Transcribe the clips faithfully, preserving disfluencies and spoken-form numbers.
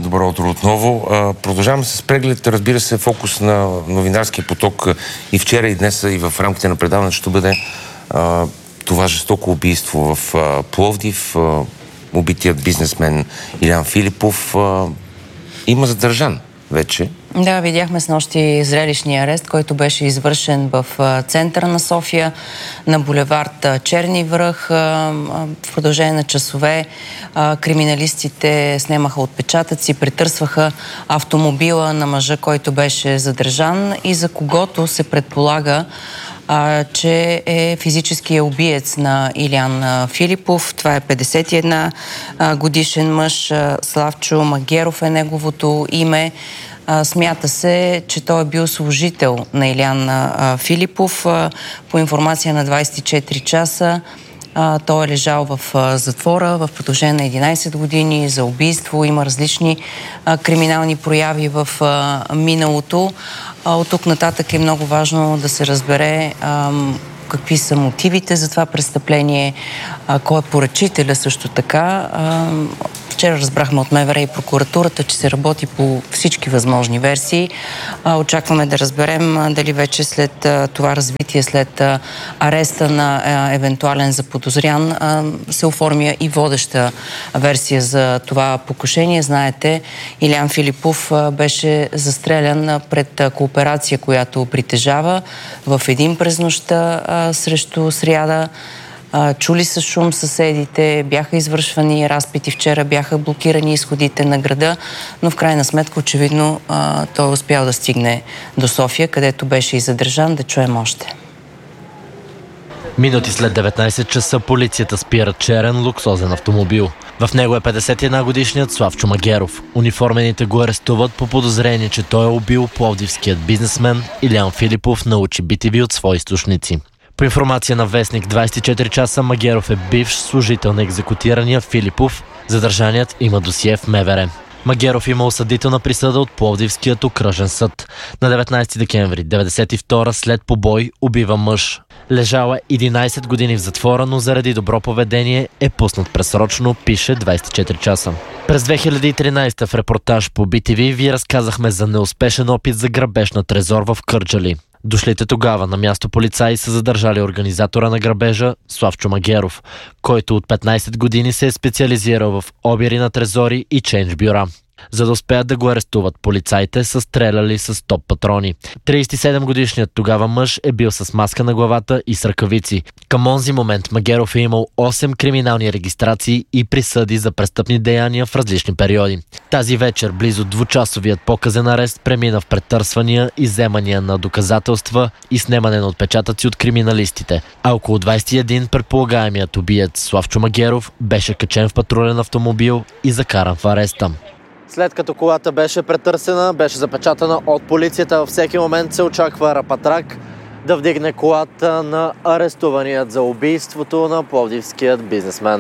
добро утро отново. Продължаваме с преглед, разбира се, фокус на новинарския поток и вчера и днес и в рамките на предаването ще бъде а, това жестоко убийство в а, Пловдив. А, убитият бизнесмен Илиян Филипов а, има задържан вече. Да, видяхме снощи зрелищния арест, който беше извършен в центъра на София, на булевард Черни връх. В продължение на часове криминалистите снемаха отпечатъци, претърсваха автомобила на мъжа, който беше задържан и за когото се предполага, А, че е физическия убиец на Илиян Филипов. Това е петдесет и един годишен мъж. Славчо Магеров е неговото име. А, смята се, че той е бил служител на Илиян а, Филипов. А, по информация на двайсет и четири часа а, той е лежал в а, затвора в продължение на единайсет години за убийство. Има различни а, криминални прояви в а, миналото. От тук нататък е много важно да се разбере ам, какви са мотивите за това престъпление, а, кой е поръчителя също така. Ам, вчера разбрахме от МВР и прокуратурата, че се работи по всички възможни версии. А, очакваме да разберем а, дали вече след а, това развитие, след а, ареста на а, евентуален заподозрян, а, се оформя и водеща версия за това покушение. Знаете, Илиян Филипов а, беше застрелян а, пред а, кооперация, която притежава в един през нощта а, срещу сряда. Чули са шум съседите, бяха извършвани разпити, вчера бяха блокирани изходите на града, но в крайна сметка очевидно той успял да стигне до София, където беше и задържан. Да чуем още. Минути след деветнайсет часа полицията спира черен луксозен автомобил. В него е петдесет и един годишният Славчо Магеров. Униформените го арестуват по подозрение, че той е убил пловдивският бизнесмен Илиян Филипов, научи би ти ви от свои източници. По информация на вестник двайсет и четири часа, Магеров е бивш служител на екзекутирания Филипов. Задържаният има досие в МВР. Магеров има осъдителна присъда от Пловдивският окръжен съд. На деветнайсети декември деветдесет и втора след побой убива мъж. Лежал е единайсет години в затвора, но заради добро поведение е пуснат предсрочно, пише двайсет и четири часа. През две хиляди и тринайсета в репортаж по би ти ви ви разказахме за неуспешен опит за грабеж на трезор в Кърджали. Дошлите тогава на място полицаи са задържали организатора на грабежа Славчо Магеров, който от петнайсет години се е специализирал в обири на трезори и чейндж бюра. За да успеят да го арестуват, полицаите са стреляли с топ патрони. трийсет и седем годишният тогава мъж е бил с маска на главата и с ръкавици. Към онзи момент Магеров е имал осем криминални регистрации и присъди за престъпни деяния в различни периоди. Тази вечер близо двучасовият показен арест премина в претърсвания и вземания на доказателства и снемане на отпечатъци от криминалистите. А около двайсет и един предполагаемият убиец Славчо Магеров беше качен в патрулен автомобил и закаран в ареста. След като колата беше претърсена, беше запечатана от полицията, във всеки момент се очаква рапатрак да вдигне колата на арестуваният за убийството на пловдивският бизнесмен.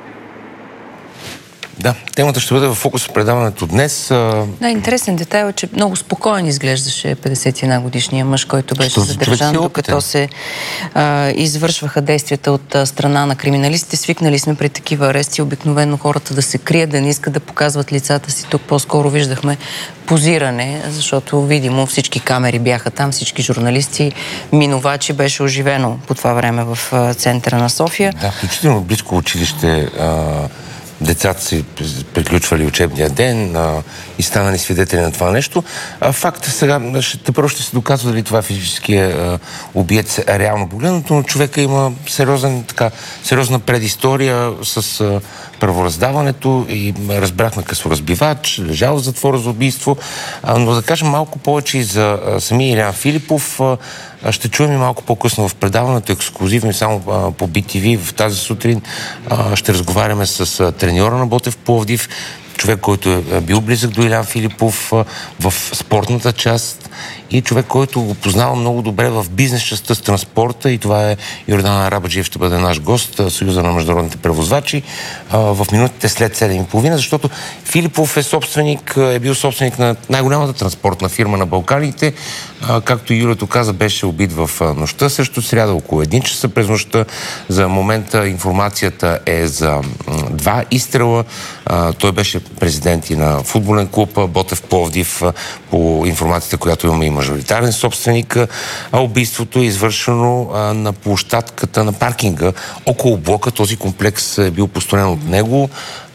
Да, темата ще бъде в фокус в предаването днес. Да, интересен детайл е, че много спокоен изглеждаше петдесет и един годишния мъж, който беше Що, задържан, докато се а, извършваха действията от а, страна на криминалистите. Свикнали сме при такива арести обикновено хората да се крият, да не искат да показват лицата си. Тук по-скоро виждахме позиране, защото видимо всички камери бяха там, всички журналисти, минувачи, беше оживено по това време в а, центъра на София. Да, включително близко училище а... децата си приключвали учебния ден а, и станали свидетели на това нещо. А, факт е сега, ще, първо ще се доказва дали това физическия убиец е реално погледнато, но човека има сериозен, така, сериозна предистория с а, правораздаването и разбрахме късоразбивач, лежал в затвора за убийство. А, но да кажем малко повече и за а, самия Илиян Филипов. А, ще чуем и малко по-късно в предаването, ексклюзивно и само а, по би ти ви в тази сутрин. А, ще разговаряме с а, треньора на Ботев Пловдив, човек, който е бил близък до Илиян Филипов а, в спортната част и човек, който го познава много добре в бизнес частта с транспорта, и това е Йордан Арабаджиев, ще бъде наш гост, Съюза на международните превозвачи, а, в минутите след седем и половина, защото Филипов е собственик, е бил собственик на най-голямата транспортна фирма на Балканите. А, както Юлето каза, беше убит в нощта срещу сряда, около един часа през нощта. За момента информацията е за м, два изстрела. А, той беше президенти на футболен клуб Ботев Пловдив. По информацията, която имаме, и мажоритарен собственик. А убийството е извършено на площадката на паркинга около блока. Този комплекс е бил построен от него.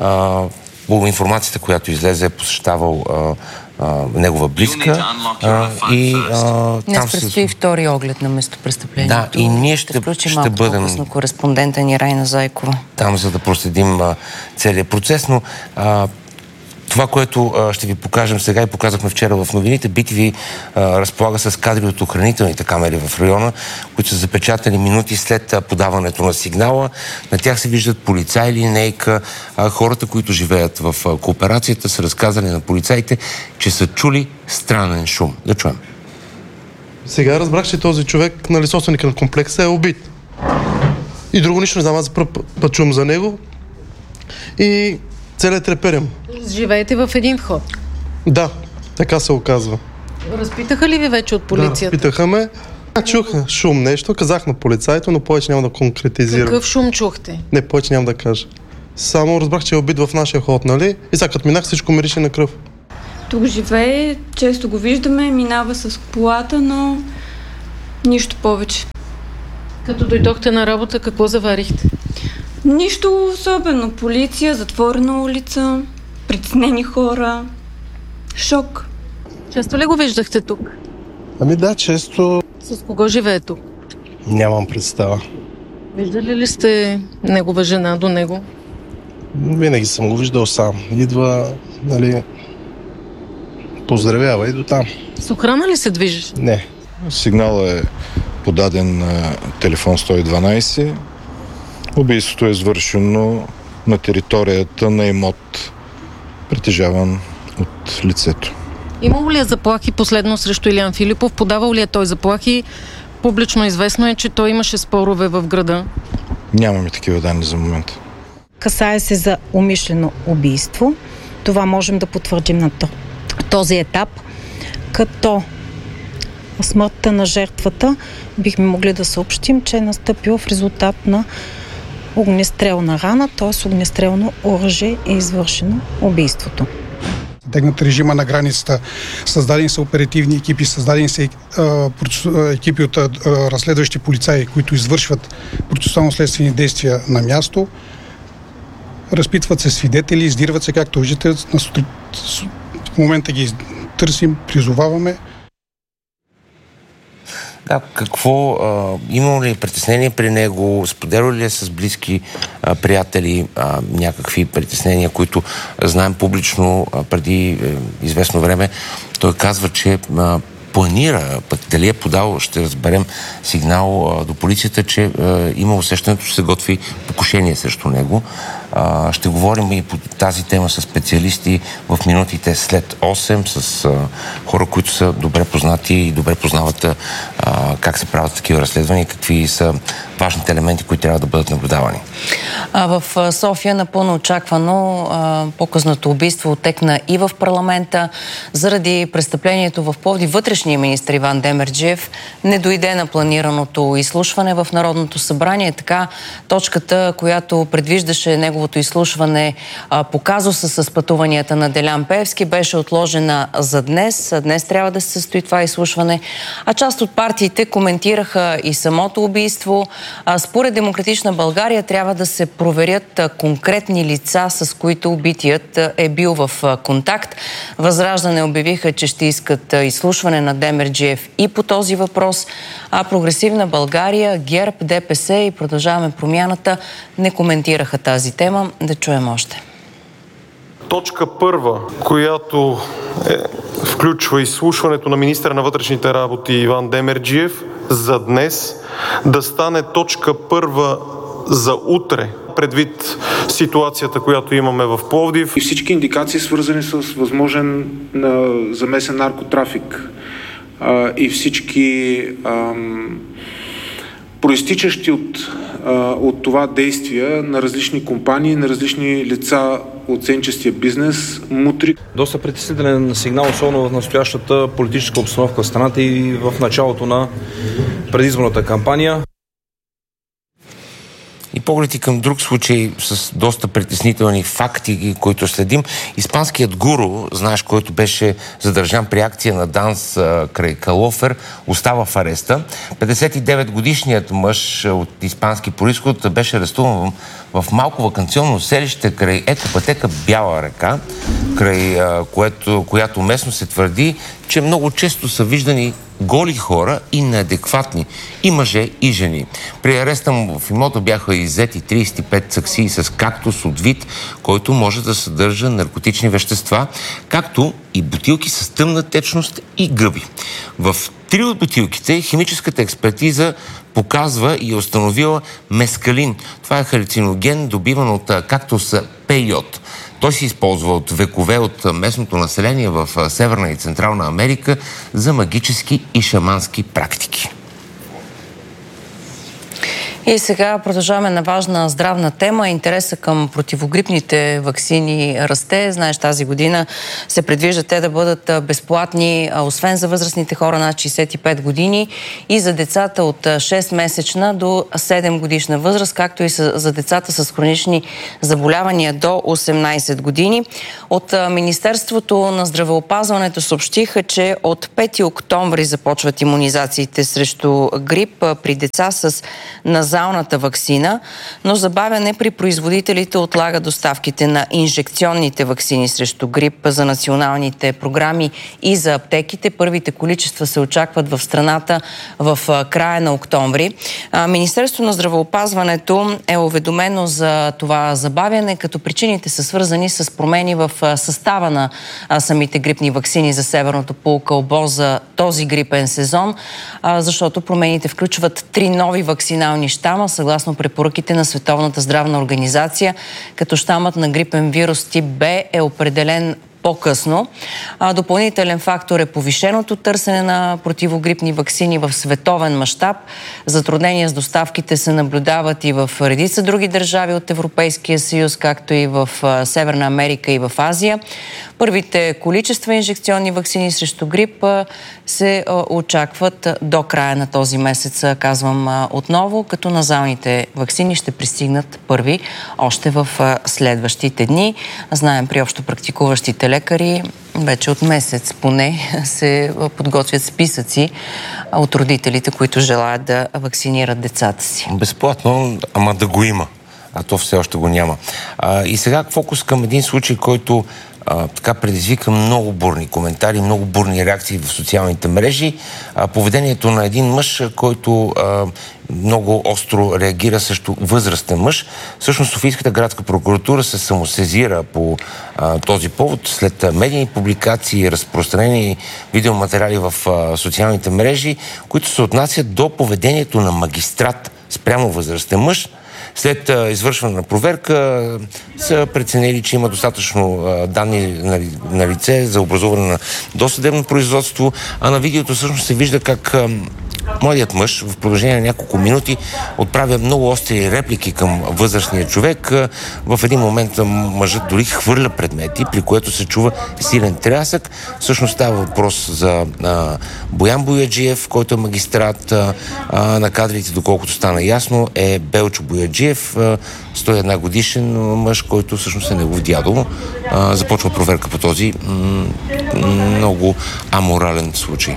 По информацията, която излезе, е посещавал Uh, негова близка uh, и uh, Днес предстои се... втори оглед на местопрестъплението. Да, и ние ще, ще, ще бъдем по-късно кореспондента ни Райна Зайкова там, за да проследим uh, целият процес, но uh, това, което а, ще ви покажем сега и показахме вчера в новините, би ти ви а, разполага с кадри от охранителните камери в района, които са запечатани минути след а, подаването на сигнала. На тях се виждат полицаи, линейка. А, хората, които живеят в а, кооперацията, са разказали на полицаите, че са чули странен шум. Да чуем. Сега разбрах, че този човек, нали, собственик на комплекса, е убит. И друго нищо не знам, аз за първ път чум за него. И целият треперем. Живеете в един вход? Да, така се оказва. Разпитаха ли ви вече от полицията? Да, разпитаха ме. Чух шум нещо, казах на полицайто, но повече няма да конкретизирам. Какъв шум чухте? Не, повече няма да кажа. Само разбрах, че е убит в нашия ход, нали? И сега като минах, всичко мирише на кръв. Тук живее, често го виждаме, минава с колата, но нищо повече. Като дойдохте на работа, какво заварихте? Нищо особено. Полиция, затворена улица, притеснени хора, шок. Често ли го виждахте тук? Ами да, често. С кого живее тук? Нямам представа. Виждали ли сте негова жена до него? Винаги съм го виждал сам. Идва, нали, поздравява и до там. С охрана ли се движиш? Не. Сигналът е подаден на телефон сто и дванайсет. Убийството е извършено на територията на имот, притежаван от лицето. Имало ли е заплахи последно срещу Илиян Филипов? Подавал ли е той заплахи? Публично известно е, че той имаше спорове в града. Нямаме такива данни за момента. Касае се за умишлено убийство. Това можем да потвърдим на този етап. Като смъртта на жертвата бихме могли да съобщим, че е настъпила в резултат на огнестрелна рана, т.е. огнестрелно оръжие е извършено убийството. Тегнат режима на границата, създадени са оперативни екипи, създадени са екипи от разследващи полицаи, които извършват процесуално-следствени действия на място. Разпитват се свидетели, издирват се, както виждате. В момента ги търсим, призоваваме. Да, какво, а, имало ли притеснение при него, споделяли ли е с близки а, приятели а, някакви притеснения, които знаем публично а, преди е, известно време. Той казва, че а, планира, пък дали е подал, ще разберем, сигнал а, до полицията, че а, има усещането, че се готви покушение срещу него. А, ще говорим и по тази тема с специалисти в минутите след осем, с а, хора, които са добре познати и добре познават а, как се правят такива разследвания, какви са важните елементи, които трябва да бъдат наблюдавани. А в София напълно очаквано а, по-късното убийство отекна и в парламента. Заради престъплението в Пловдив вътрешния министър Иван Демерджиев не дойде на планираното изслушване в Народното събрание. Така точката, която предвиждаше неговото изслушване а, по казуса с пътуванията на Делян Пеевски, беше отложена за днес. Днес трябва да се състои това изслушване. А част от партиите коментираха и самото убийство. А, според Демократична България трябва да се проверят а, конкретни лица, с които убитият а, е бил в а, контакт. Възраждане обявиха, че ще искат а, изслушване на Демерджиев и по този въпрос. А Прогресивна България, ГЕРБ, ДПС и Продължаваме промяната не коментираха тази тема. Да чуем още. Точка първа, която е, включва изслушването на министъра на вътрешните работи Иван Демерджиев за днес, да стане точка първа за утре, предвид ситуацията, която имаме в Пловдив. И всички индикации, свързани с възможен а, замесен наркотрафик а, и всички ам, проистичащи от, а, от това действия на различни компании, на различни лица от сенчестия бизнес, мутри. Доста притеснителен сигнал, особено в настоящата политическа обстановка в страната и в началото на предизборната кампания. И погледи към друг случай с доста притеснителни факти, които следим. Испанският гуру, знаеш, който беше задържан при акция на ДАНС край Калофер, остава в ареста. петдесет и девет годишният мъж от испански произход беше арестуван в малко ваканционно селище край екопътека Бяла река, край което, която местно се твърди, че много често са виждани голи хора и неадекватни, и мъже, и жени. При ареста му в имота бяха иззети трийсет и пет саксии с кактус от вид, който може да съдържа наркотични вещества, както и бутилки с тъмна течност и гъби. В три от бутилките химическата експертиза показва и е установила мескалин. Това е халюциноген, добиван от кактуса пейот. Той се използва от векове от местното население в Северна и Централна Америка за магически и шамански практики. И сега продължаваме на важна здравна тема. Интереса към противогрипните ваксини расте. Знаеш, тази година се предвижда те да бъдат безплатни, освен за възрастните хора над шейсет и пет години и за децата от шест-месечна до седем годишна възраст, както и за децата с хронични заболявания до осемнайсет години. От Министерството на здравеопазването съобщиха, че от пети октомври започват имунизациите срещу грип при деца с назначение залната ваксина, но забавяне при производителите отлага доставките на инжекционните ваксини срещу грип за националните програми и за аптеките. Първите количества се очакват в страната в края на октомври. Министерството на здравеопазването е уведомено за това забавяне, като причините са свързани с промени в състава на самите грипни ваксини за Северното полукълбо за този грипен сезон, защото промените включват три нови ваксинални щама, съгласно препоръките на Световната здравна организация, като щамът на грипен вирус тип Б е определен по-късно. А, допълнителен фактор е повишеното търсене на противогрипни ваксини в световен мащаб. Затруднения с доставките се наблюдават и в редица други държави от Европейския съюз, както и в а, Северна Америка и в Азия. Първите количества инжекционни ваксини срещу грип а, се а, очакват до края на този месец, казвам а, отново, като назалните ваксини ще пристигнат първи още в а, следващите дни. Знаем, при общо практикуващите лекари вече от месец поне се подготвят списъци от родителите, които желаят да вакцинират децата си. Безплатно, ама да го има. А то все още го няма. А, и сега фокус към един случай, който а, така предизвика много бурни коментари, много бурни реакции в социалните мрежи. А, поведението на един мъж, който а, много остро реагира срещу възрастен мъж. Всъщност Софийската градска прокуратура се самосезира по а, този повод след медийни публикации, разпространени видеоматериали в а, социалните мрежи, които се отнасят до поведението на магистрат спрямо възрастен мъж. След а, извършване на проверка а, са преценили, че има достатъчно а, данни на, на лице за образуване на досъдебно производство, а на видеото всъщност се вижда как а, младият мъж в продължение на няколко минути отправя много остри реплики към възрастния човек. В един момент мъжът дори хвърля предмети, при което се чува силен трясък. Всъщност става въпрос за а, Боян Бояджиев, който е магистрат. А, на кадрите, доколкото стана ясно, е Белчо Бояджиев, сто и една годишен мъж, който всъщност е негов дядо. А, започва проверка по този м- много аморален случай.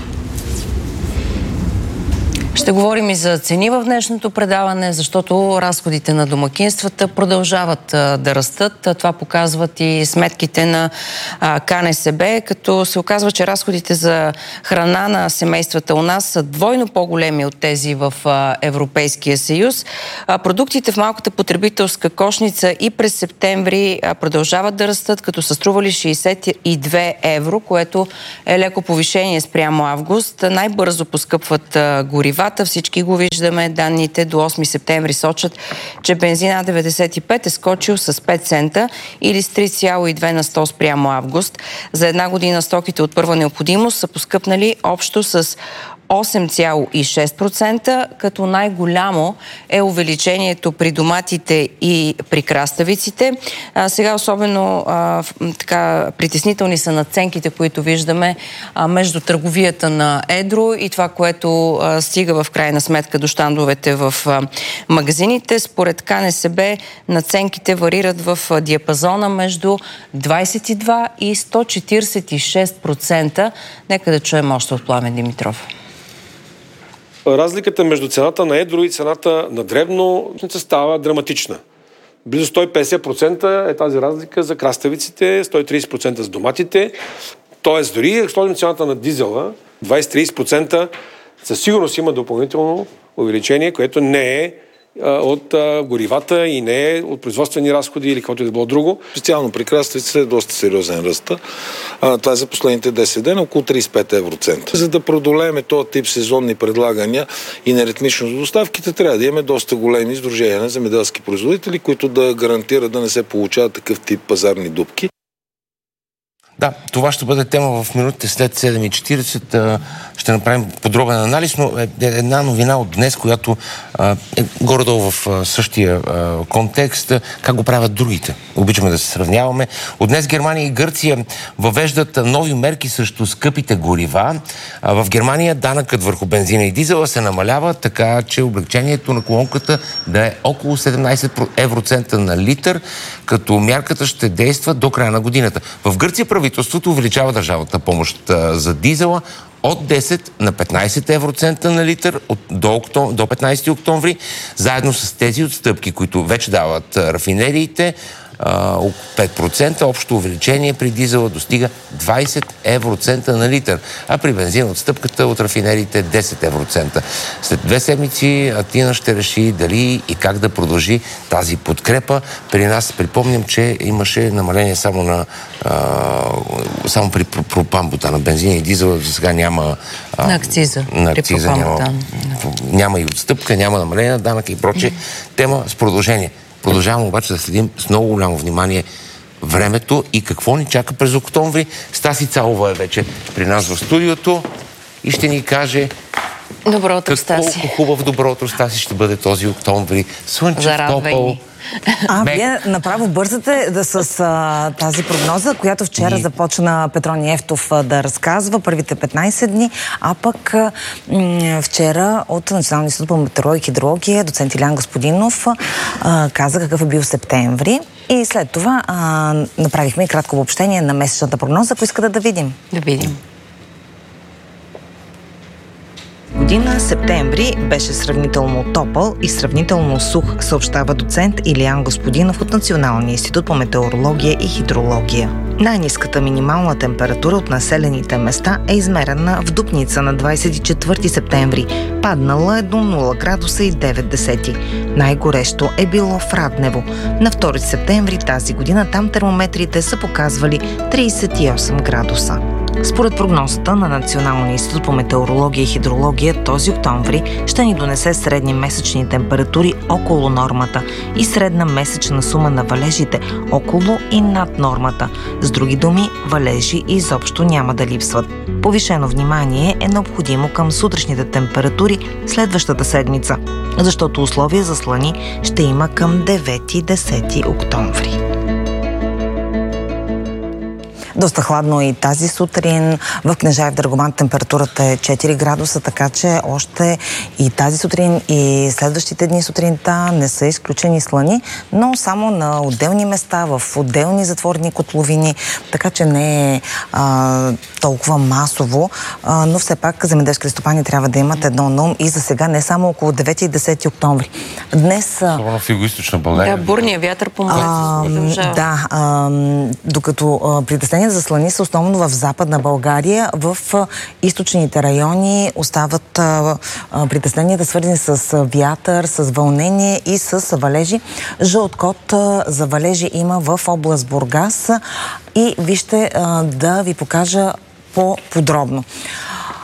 Ще говорим и за цени в днешното предаване, защото разходите на домакинствата продължават а, да растат. Това показват и сметките на а, КНСБ, като се оказва, че разходите за храна на семействата у нас са двойно по-големи от тези в а, Европейския съюз. А, продуктите в малката потребителска кошница и през септември а, продължават да растат, като са стрували шейсет и две евро, което е леко повишение спрямо август. Най-бързо поскъпват а, горива. Всички го виждаме. Данните до осми септември сочат, че бензин А деветдесет и пет е скочил с пет цента или с три цяло и две на сто спрямо август. За една година стоките от първа необходимост са поскъпнали общо с осем цяло и шест процента, като най-голямо е увеличението при доматите и при краставиците. А, сега особено а, така притеснителни са надценките, които виждаме а, между търговията на едро и това, което а, стига в крайна сметка до щандовете в а, магазините. Според КНСБ надценките варират в а, диапазона между двадесет и два и сто четиридесет и шест процента. Нека да чуем още от Пламен Димитров. Разликата между цената на едро и цената на дребно става драматична. Близо сто и петдесет процента е тази разлика за краставиците, сто и тридесет процента за доматите. Тоест, дори ако сложим цената на дизела, двадесет до тридесет процента със сигурност има допълнително увеличение, което не е от а, горивата и не е от производствени разходи или каквото и да било друго. Специално при краставиците е доста сериозен ръст. А, това е за последните десет дена, около тридесет и пет евроцента. За да продолеем този тип сезонни предлагания и неритмичност до доставките, трябва да имаме доста големи сдружения на земеделски производители, които да гарантират да не се получават такъв тип пазарни дупки. Да, това ще бъде тема в минутите след седем и четиридесет. Ще направим подробен анализ, но е една новина от днес, която е горе-долу в същия контекст. Как го правят другите? Обичаме да се сравняваме. От днес Германия и Гърция въвеждат нови мерки срещу скъпите горива. В Германия данъкът върху бензина и дизела се намалява, така че облегчението на колонката да е около седемнадесет евроцента на литър, като мярката ще действа до края на годината. В Гърция правителството увеличава държавната помощ за дизела от десет на петнадесет евроцента на литър от, до, октом, до петнадесети октомври, заедно с тези отстъпки, които вече дават рафинериите, пет процента, общо увеличение при дизела достига двадесет евроцента на литър, а при бензина отстъпката от рафинериите е десет евроцента. След две седмици Атина ще реши дали и как да продължи тази подкрепа. При нас припомням, че имаше намаление само на само при пропан-бутана, на бензина и дизела, за сега няма а, на акциза. На акциза няма, няма и отстъпка, няма намаление на данъка и прочее. Тема с продължение. Продължаваме обаче да следим с много голямо внимание времето и какво ни чака през октомври. Стаси Цалова е вече при нас в студиото и ще ни каже добро утро, Стаси. Колко хубав добро утро, Стаси, ще бъде този октомври. Слънчев, топъл. А, вие направо бързате да с а, тази прогноза, която вчера Ни... започна Петрон Ефтов а, да разказва първите петнадесет дни, а пък а, м- вчера от Националния институт по метеорология и хидрология доцент Илян Господинов а, каза какъв е бил септември и след това а, направихме и кратко обобщение на месечната прогноза, ако искате да видим. Да видим. Година септември беше сравнително топъл и сравнително сух, съобщава доцент Илян Господинов от Националния институт по метеорология и хидрология. Най-ниската минимална температура от населените места е измерена в Дупница на двадесет и четвърти септември. Паднала е до нула градуса и девет десети. Най-горещо е било в Раднево. На втори септември тази година там термометрите са показвали тридесет и осем градуса. Според прогнозата на Националния институт по метеорология и хидрология, този октомври ще ни донесе средни месечни температури около нормата и средна месечна сума на валежите около и над нормата. С други думи, валежи изобщо няма да липсват. Повишено внимание е необходимо към сутрешните температури следващата седмица, защото условия за слани ще има към девети и десети октомври. Доста хладно и тази сутрин. В Кнежаев Драгоман температурата е четири градуса, така че още и тази сутрин и следващите дни сутринта не са изключени слани, но само на отделни места, в отделни затворени котловини, така че не е а, толкова масово, а, но все пак земеделски стопани трябва да имат едно на ум и за сега не само около девети и десети октомври. Днес... Особено в югоизточна България. Да, бурния вятър помага. Да, а, докато а, притеснения за слани са основно в Западна България, в а, източните райони остават а, а, притесненията свързани с а, вятър, с вълнение и с валежи. Жълт код а, за валежи има в област Бургас и вижте а, да ви покажа по-подробно.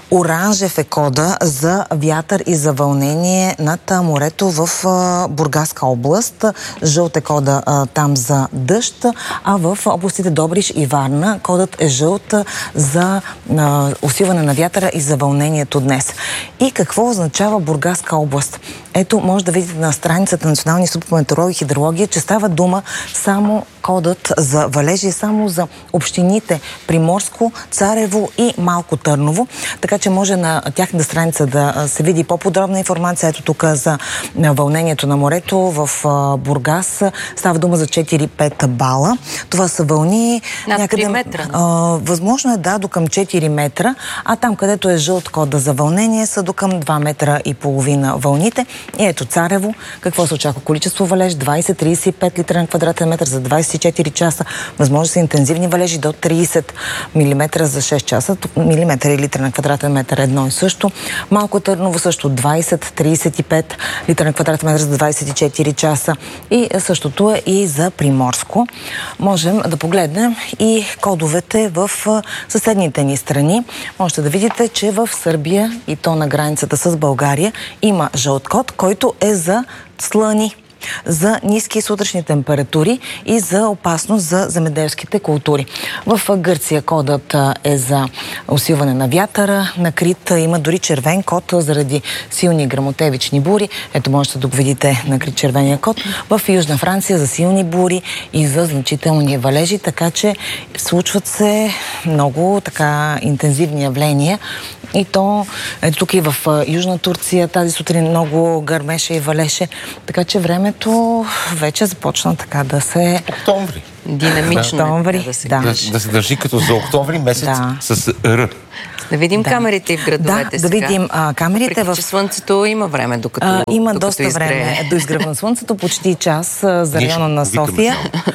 Оранжев е кода за вятър и за вълнение над морето в Бургаска област. Жълт е кода а, там за дъжд, а в областите Добрич и Варна кодът е жълт за а, усилване на вятъра и за вълнението днес. И какво означава Бургаска област? Ето, може да видите на страницата на Националния институт по метеорология и хидрология, че става дума само кодът за валежи, само за общините Приморско, Царево и Малко Търново. Така че може на тяхната страница да се види по-подробна информация. Ето тук за вълнението на морето в Бургас. Става дума за четири-пет бала. Това са вълни над някъде, три метра. А, възможно е да, до към четири метра, а там където е жълт кода за вълнение са до към два метра и половина вълните. И ето Царево, какво се очаква? Количество валеж двайсет до трийсет и пет литра на квадратен метър за двайсет и четири часа. Възможно са интензивни валежи до трийсет милиметра за шест часа. Милиметър и литра на квадратен метър едно и също. Малко Търново също двайсет до трийсет и пет литра на квадратен метър за двайсет и четири часа. И същото е и за Приморско. Можем да погледнем и кодовете в съседните ни страни. Можете да видите, че в Сърбия и то на границата с България има жълт код, който е за слъни, за ниски сутрешни температури и за опасност за земеделските култури. В Гърция кодът е за усилване на вятъра. На Крит има дори червен код заради силни гръмотевични бури. Ето можете да го видите на Крит червения код. В Южна Франция за силни бури и за значителни валежи, така че случват се много така интензивни явления. И то, ето тук и в Южна Турция тази сутрин много гърмеше и валеше, така че времето вече започна така да се... Октомври. Динамично. Да. Октомври, да, се да. да, да се държи като за октомври месец да. С Р. Да видим да. камерите в градовете да, сега. Да видим а, камерите. Въпреки, в... че слънцето има време, докато а, Има докато доста изгрее. време до изгрева на слънцето, почти час а, за района на София.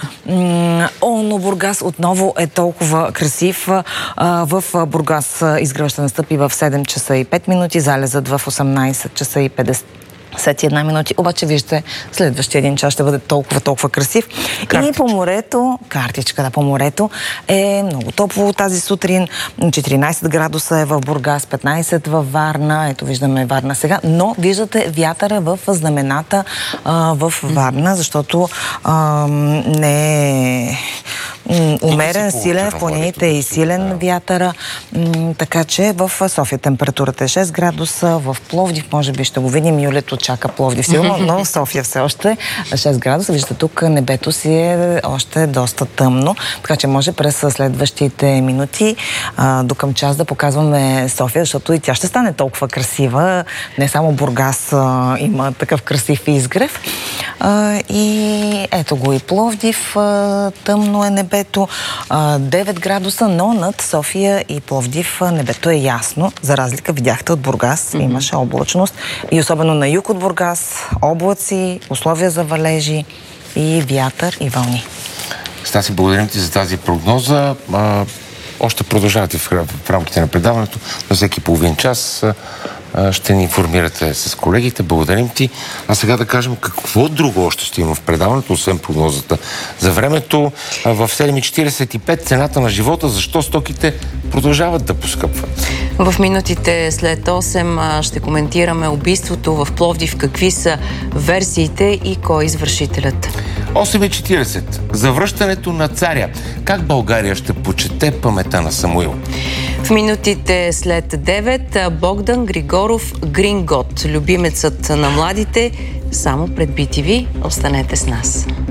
О, но Бургас отново е толкова красив. А, в Бургас изгрева ще настъпи в седем часа и пет минути, залезът в осемнайсет часа и петдесет и една минути. Обаче, вижте, следващия един час ще бъде толкова, толкова красив. Картичка. И по морето, картичка, да, по морето е много топло тази сутрин. четиринайсет градуса е в Бургас, петнайсет във Варна. Ето виждаме Варна сега. Но виждате вятъра в знамената а, в Варна, защото а, не е умерен, силен, в планините е и силен вятъра. М, така че в София температурата е шест градуса, в Пловдив, може би ще го видим, Юлето чака Пловдив силно, но в София все още шест градуса. Виждате, тук небето си е още доста тъмно, така че може през следващите минути а, до към час да показваме София, защото и тя ще стане толкова красива. Не само Бургас а, има такъв красив изгрев. А, и ето го и Пловдив, а, тъмно е небето, а, девет градуса, но над София и Пловдив небето е ясно. За разлика, видяхте от Бургас, mm-hmm. имаше облачност и особено на юг от Бургас, облаци, условия за валежи и вятър и вълни. Стаси, благодарим ти за тази прогноза. А, още продължавате в, в рамките на предаването. На всеки половин час а, ще ни информирате с колегите. Благодарим ти. А сега да кажем какво друго още ще има в предаването, освен прогнозата за времето. А, в седем и четирийсет и пет цената на живота, защо стоките продължават да поскъпват. В минутите след осем ще коментираме убийството в Пловдив, какви са версиите и кой е извършителят. осем и четирийсет. Завръщането на царя. Как България ще почете памета на Самуил? В минутите след девет Богдан Григоров Грингот, любимецът на младите, само пред би ти ви. Останете с нас.